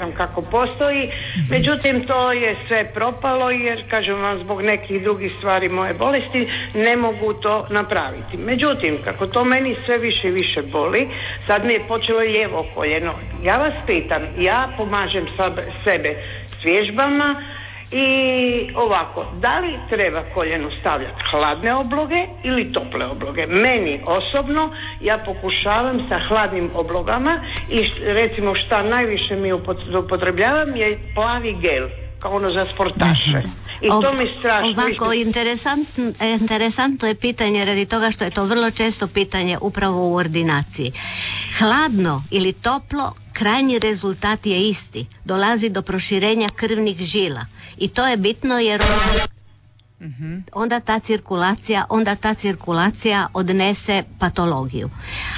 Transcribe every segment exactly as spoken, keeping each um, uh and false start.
znam kako postoji, međutim to je sve propalo jer, kažem vam, zbog nekih drugih stvari moje bolesti ne mogu to napraviti. Međutim, kako to meni sve više i više boli, sad mi je počelo lijevo koljeno. Ja vas pitam, ja pomažem sebe s vježbama i ovako, da li treba koljenu stavljati hladne obloge ili tople obloge? Meni osobno, ja pokušavam sa hladnim oblogama i recimo šta najviše mi upotrebljavam je plavi gel, kao ono za sportaše. I to mi strašno... Ovako, interesantno, interesantno je pitanje radi toga što je to vrlo često pitanje upravo u ordinaciji. Hladno ili toplo, krajnji rezultat je isti. Dolazi do proširenja krvnih žila. I to je bitno jer onda, mm-hmm. onda ta cirkulacija, onda ta cirkulacija odnese patologiju.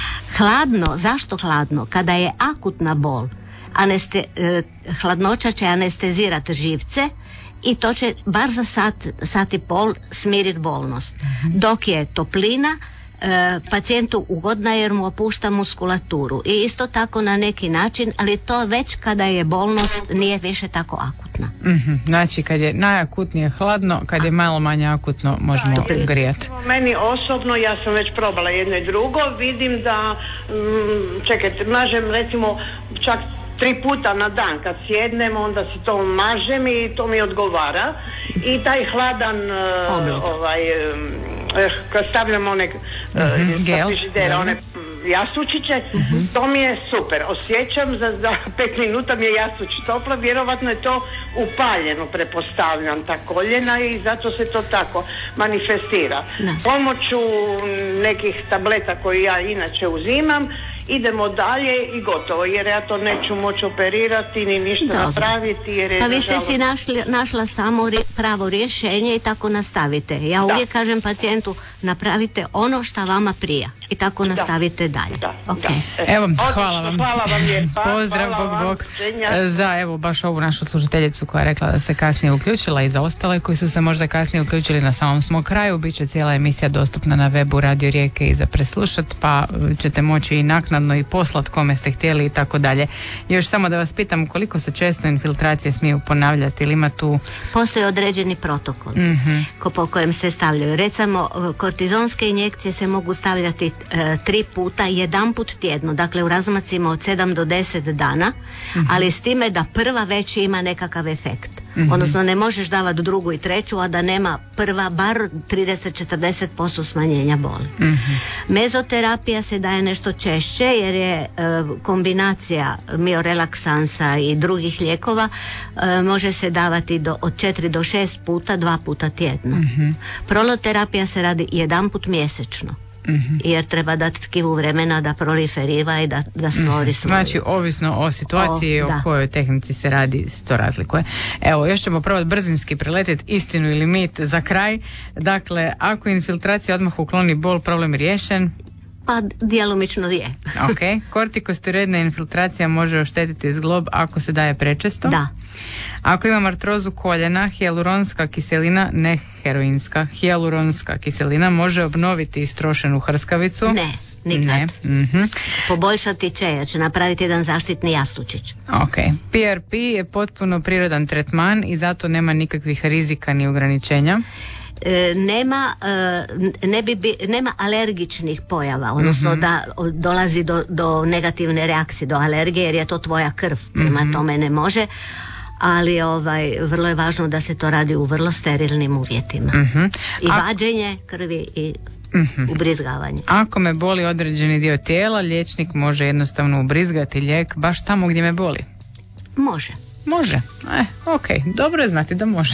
Hladno, zašto hladno? Kada je akutna bol, Aneste, eh, hladnoća će anestezirati živce i to će bar za sat, sat i pol smiriti bolnost. Mm-hmm. Dok je toplina e, pacijentu ugodna jer mu opušta muskulaturu i isto tako na neki način, ali to već kada je bolnost nije više tako akutna. Mm-hmm. Znači kad je najakutnije hladno, kad je malo manje akutno možemo da, grijati. Meni osobno, ja sam već probala jedno i drugo, vidim da mm, čekajte, mažem recimo čak tri puta na dan kad sjednem, onda si to mažem i to mi odgovara. I taj hladan uh, ovaj, uh, kad stavljam one uh, frižidera, one jasučiće, uh-huh. to mi je super. Osjećam za, za pet minuta mi je jasuć topla, vjerovatno je to upaljeno, prepostavljam ta koljena i zato se to tako manifestira. No. Pomoću nekih tableta koje ja inače uzimam, idemo dalje i gotovo, jer ja to neću moći operirati ni ništa Dobro. napraviti. Jer je pa vi ste si našli, našla samo re, pravo rješenje i tako nastavite. Ja uvijek da. kažem pacijentu, napravite ono što vama prija i tako da. nastavite dalje. Da. Okay. Da. Evo, hvala vam. Hvala vam je. Pa, Pozdrav, hvala bog, bog. Vam. Za evo baš ovu našu služiteljicu koja je rekla da se kasnije uključila i za ostale koji su se možda kasnije uključili na samom smo kraju. Biće cijela emisija dostupna na webu Radio Rijeke i za preslušat, pa ćete moći i naknadno i poslat kome ste htjeli i tako dalje. Još samo da vas pitam, koliko se često infiltracije smiju ponavljati ili ima tu... Postoji određeni protokol mm-hmm. ko po kojem se stavljaju. Recimo, kortizonske injekcije se mogu stavljati e, tri puta, jedan put tjedno, dakle u razmacima od sedam do deset dana, mm-hmm. ali s time da prva već ima nekakav efekt. Mm-hmm. Odnosno ne možeš davati drugu i treću, a da nema prva bar trideset do četrdeset posto smanjenja boli. Mm-hmm. Mezoterapija se daje nešto češće jer je e, kombinacija miorelaksansa i drugih lijekova e, može se davati do, od četiri do šest puta, dva puta tjedno. Mm-hmm. Proloterapija se radi jedan put mjesečno. Mm-hmm. jer treba dati tkivu vremena da proliferiva i da, da stvori svoju. Znači, ovisno o situaciji o, o kojoj tehnici se radi, to razlikuje. Evo, još ćemo probati brzinski preletiti istinu ili mit za kraj. Dakle, ako infiltracija odmah ukloni bol, problem je riješen? Pa djelomično je. Ok. Kortikosteroidna infiltracija može oštetiti zglob ako se daje prečesto? Da. Ako imam artrozu koljena, hijaluronska kiselina, ne heroinska, hijaluronska kiselina može obnoviti istrošenu hrskavicu? Ne, nikad. Ne. Mm-hmm. Poboljšati će, ja će napraviti jedan zaštitni jastučić. Ok. P R P je potpuno prirodan tretman i zato nema nikakvih rizika ni ograničenja. E, nema e, ne bi, bi, nema alergičnih pojava, odnosno mm-hmm. da dolazi do, do negativne reakcije, do alergije, jer je to tvoja krv, prema mm-hmm. tome ne može, ali ovaj, vrlo je važno da se to radi u vrlo sterilnim uvjetima. Mm-hmm. I A... vađenje krvi i mm-hmm. ubrizgavanje. Ako me boli određeni dio tijela, liječnik može jednostavno ubrizgati lijek baš tamo gdje me boli? Može. Može, e, ok, dobro je znati da može.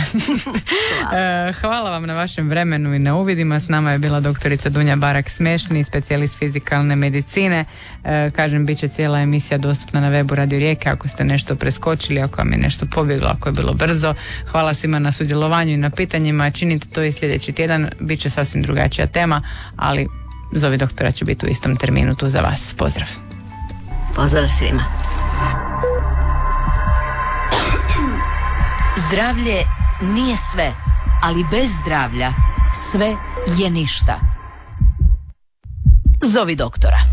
Hvala. Hvala vam na vašem vremenu i na uvidima. S nama je bila doktorica Dunja Barak-Smešni, specijalist fizikalne medicine. E, kažem, bit će cijela emisija dostupna na webu Radio Rijeke ako ste nešto preskočili, ako vam je nešto pobjeglo, ako je bilo brzo. Hvala svima na sudjelovanju i na pitanjima. Činite to i sljedeći tjedan, bit će sasvim drugačija tema, ali Zovi doktora će biti u istom terminu tu za vas. Pozdrav. Pozdrav svima. Zdravlje nije sve, ali bez zdravlja sve je ništa. Zovi doktora.